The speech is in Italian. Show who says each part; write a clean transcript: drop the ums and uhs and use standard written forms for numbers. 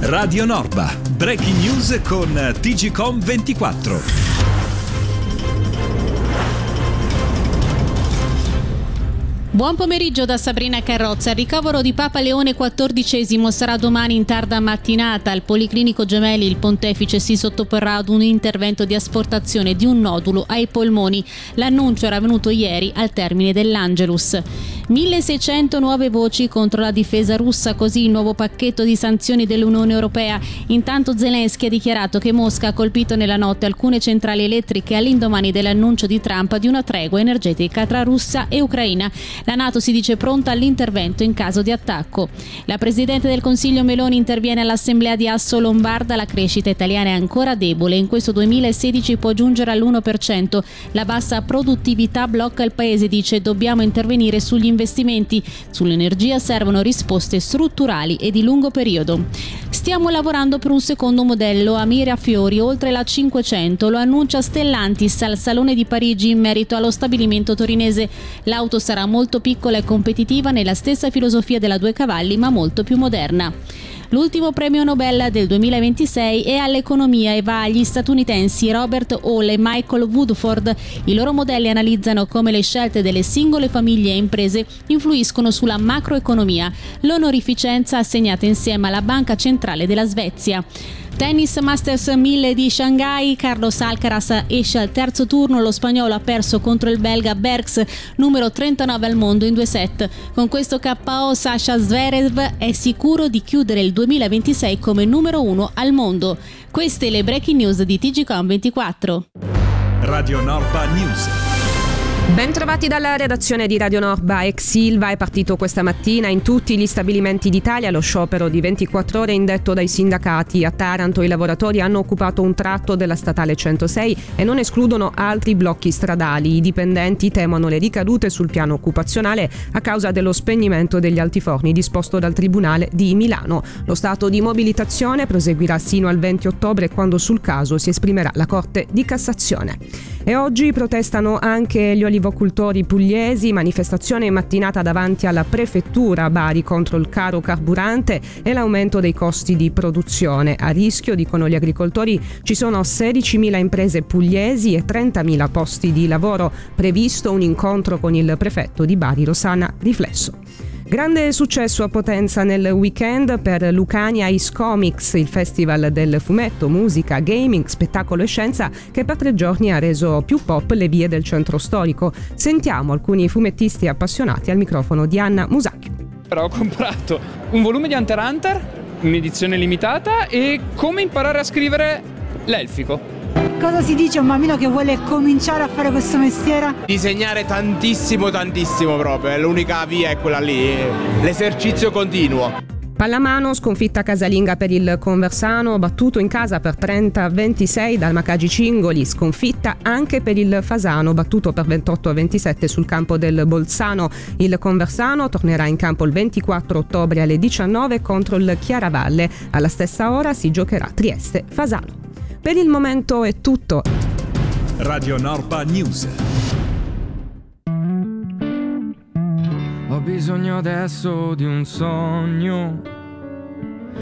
Speaker 1: Radio Norba, breaking news con TGcom 24.
Speaker 2: Buon pomeriggio da Sabrina Carrozza. Il ricovero di Papa Leone XIV sarà domani in tarda mattinata. Al Policlinico Gemelli il pontefice si sottoporrà ad un intervento di asportazione di un nodulo ai polmoni. L'annuncio era venuto ieri al termine dell'Angelus. 1600 nuove voci contro la difesa russa, così il nuovo pacchetto di sanzioni dell'Unione Europea. Intanto Zelensky ha dichiarato che Mosca ha colpito nella notte alcune centrali elettriche all'indomani dell'annuncio di Trump di una tregua energetica tra Russia e Ucraina. La NATO si dice pronta all'intervento in caso di attacco. La Presidente del Consiglio Meloni interviene all'Assemblea di Asso Lombarda. La crescita italiana è ancora debole. In questo 2016 può giungere all'1%. La bassa produttività blocca il paese, dice dobbiamo intervenire sugli investimenti. Sull'energia servono risposte strutturali e di lungo periodo. Stiamo lavorando per un secondo modello a Mirafiori, oltre la 500. Lo annuncia Stellantis al Salone di Parigi in merito allo stabilimento torinese. L'auto sarà molto piccola e competitiva, nella stessa filosofia della 2 cavalli ma molto più moderna. L'ultimo premio Nobel del 2026 è all'economia e va agli statunitensi Robert Hall e Michael Woodford. I loro modelli analizzano come le scelte delle singole famiglie e imprese influiscono sulla macroeconomia. L'onorificenza assegnata insieme alla Banca Centrale della Svezia. Tennis Masters 1000 di Shanghai, Carlos Alcaraz esce al terzo turno, lo spagnolo ha perso contro il belga Bergs, numero 39 al mondo in 2 set. Con questo KO Sasha Zverev è sicuro di chiudere il 2026 come numero 1 al mondo. Queste le breaking news di TGcom 24.
Speaker 1: Radio Norba News.
Speaker 3: Ben trovati dalla redazione di Radio Norba. Ex Ilva è partito questa mattina in tutti gli stabilimenti d'Italia lo sciopero di 24 ore indetto dai sindacati. A Taranto i lavoratori hanno occupato un tratto della statale 106 e non escludono altri blocchi stradali. I dipendenti temono le ricadute sul piano occupazionale a causa dello spegnimento degli altiforni disposto dal Tribunale di Milano. Lo stato di mobilitazione proseguirà sino al 20 ottobre, quando sul caso si esprimerà la Corte di Cassazione. E oggi protestano anche gli olivocultori pugliesi, manifestazione mattinata davanti alla prefettura a Bari contro il caro carburante e l'aumento dei costi di produzione. A rischio, dicono gli agricoltori, ci sono 16.000 imprese pugliesi e 30.000 posti di lavoro. Previsto un incontro con il prefetto di Bari, Rossana Riflesso. Grande successo a Potenza nel weekend per Lucania Ice Comics, il festival del fumetto, musica, gaming, spettacolo e scienza che per 3 giorni ha reso più pop le vie del centro storico. Sentiamo alcuni fumettisti appassionati al microfono di Anna Musacchio.
Speaker 4: Ho comprato un volume di Hunter x Hunter, un'edizione limitata, e come imparare a scrivere l'elfico.
Speaker 5: Cosa si dice a un bambino che vuole cominciare a fare questo mestiere?
Speaker 6: Disegnare tantissimo proprio, l'unica via è quella lì, l'esercizio continuo.
Speaker 3: Pallamano, sconfitta casalinga per il Conversano, battuto in casa per 30-26 dal Macagi Cingoli, sconfitta anche per il Fasano, battuto per 28-27 sul campo del Bolzano. Il Conversano tornerà in campo il 24 ottobre alle 19 contro il Chiaravalle. Alla stessa ora si giocherà Trieste-Fasano. Per il momento è tutto.
Speaker 1: Radio Norba News.
Speaker 7: Ho bisogno adesso di un sogno